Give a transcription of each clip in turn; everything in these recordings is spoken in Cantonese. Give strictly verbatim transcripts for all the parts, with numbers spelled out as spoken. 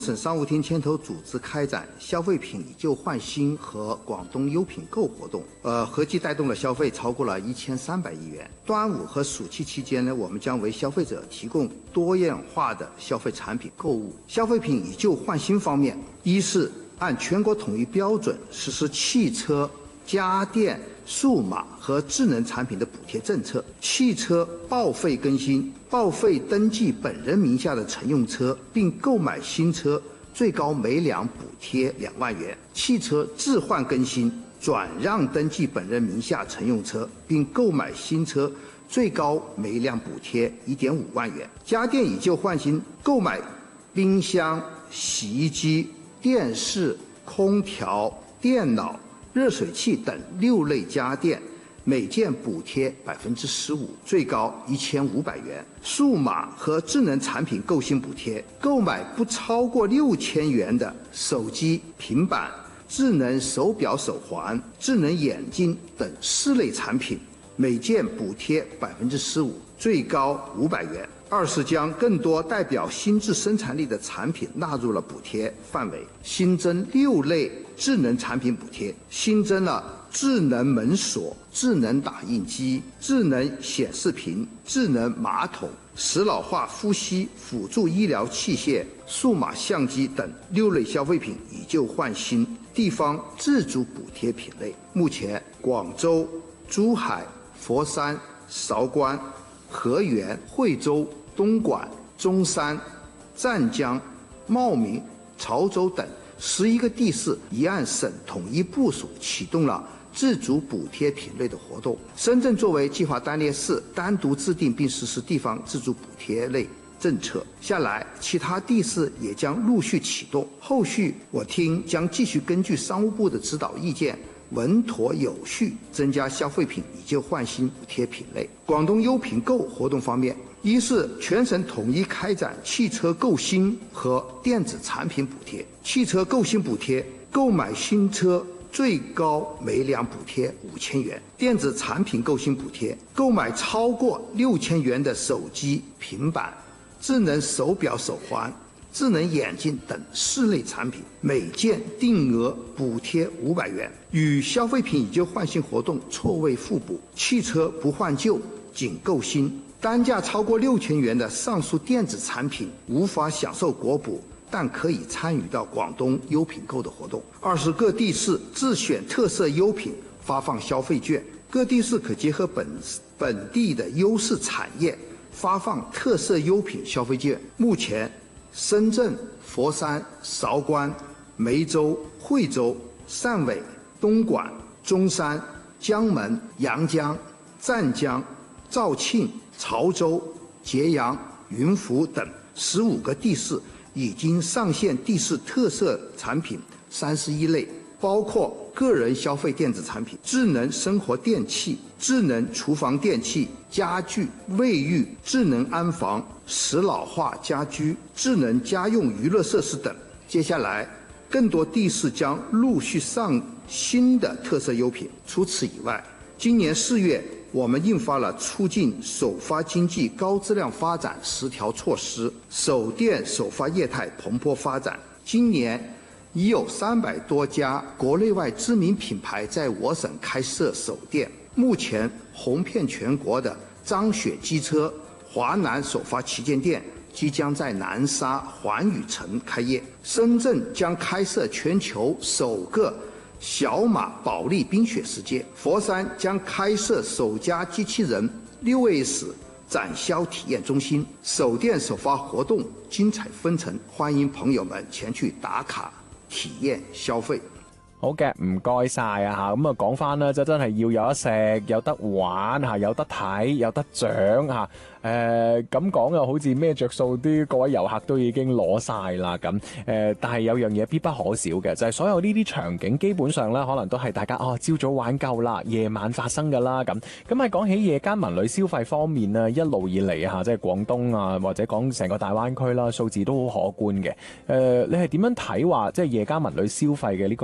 省商務廳牽頭組織開展消費品以舊換新和廣東優品購活動，呃，合計帶動了消費超過了一千三百億元。端午和暑期期間呢，我們將為消費者提供多樣化的消費產品購物。消費品以舊換新方面，一是按全國統一標準實施汽車、家電、數碼和智能產品的補貼政策，汽車報廢更新、報廢登記本人名下的乘用車，並購買新車，最高每輛補貼兩萬元；汽車置換更新、轉讓登記本人名下乘用車，並購買新車，最高每輛補貼一點五萬元；家電以舊換新，購買冰箱、洗衣機、電視、空調、電腦、熱水器等六類家電，每件補貼百分之十五，最高一千五百元。數碼和智能產品購新補貼，購買不超過六千元的手機、平板、智能手錶、手環、智能眼鏡等四類產品，每件補貼百分之十五，最高五百元。二是將更多代表新質生產力的產品納入了補貼範圍，新增六類智能產品補貼，新增了智能門鎖、智能打印機、智能顯示屏、智能馬桶、石老化呼吸輔助醫療器械、數碼相機等六類消費品以舊換新地方自主補貼品類。目前，廣州、珠海、佛山、韶關、河源、惠州、東莞、中山、湛江、茂名、潮州等十一個地市已按省統一部署啟動了自主補貼品類的活動。深圳作為計劃單列市，單獨制定並實施地方自主補貼類政策。下來，其他地市也將陸續啟動。後續我聽將繼續根據商務部的指導意見，穩妥有序增加消費品以舊換新補貼品類。廣東優品購活動方面，一是全省統一開展汽車購新和電子產品補貼。汽車購新補貼，購買新車最高每輛補貼五千元；電子產品購新補貼，購買超過六千元的手機、平板、智能手錶、手環、智能眼鏡等四類產品，每件定額補貼五百元。與消費品以舊換新活動錯位互補，汽車不換舊，僅購新。單價超過六千元的上述電子產品無法享受國補，但可以參與到廣東優品購的活動。二是各地市自選特色優品發放消費券，各地市可結合本本地的優勢產業發放特色優品消費券。目前，深圳、佛山、韶關、梅州、惠州、汕尾、東莞、中山、江門、陽江、湛江、肇慶、潮州、揭陽、雲浮等十五個地市已經上線地市特色產品三十一類，包括個人消費電子產品、智能生活電器、智能廚房電器、家具、衛浴、智能安防、石老化家居、智能家用娛樂設施等。接下來，更多地市將陸續上新的特色優品。除此以外，今年四月，我們印發了促進首發經濟高質量發展十條措施，手電首發業態蓬勃發展。今年已有三百多家國內外知名品牌在我省開設手電。目前紅遍全國的張雪機車華南首發旗艦店即將在南沙環宇城開業，深圳將開設全球首個小馬保利冰雪世界，佛山將開設首家機器人六 S 展銷體驗中心。手電首發活動精彩紛呈，歡迎朋友們前去打卡體驗消費。 好嘅，唔該晒啊吓，咁啊講翻啦，即真係要有得食，有得玩吓，有得睇，有得獎吓。誒咁講又好似咩着數啲，各位遊客都已經攞晒啦咁。誒、呃，但係有樣嘢必不可少嘅，就係、是、所有呢啲場景基本上咧，可能都係大家哦朝早玩夠啦，夜晚發生噶啦咁。咁喺講起夜間文旅消費方面呢，一路以嚟吓，即係廣東啊，或者講成個大灣區啦，數字都好可觀嘅。誒、呃，你係點樣睇話即係夜間文旅消費嘅呢個爆發？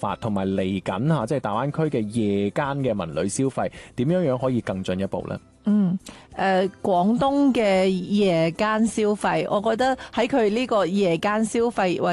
法，同埋嚟緊嚇即係大灣區嘅夜間嘅文旅消費點樣樣可以更進一步呢？ 嗯，誒、呃，廣東嘅夜間消費，我覺得喺佢呢個夜間消費或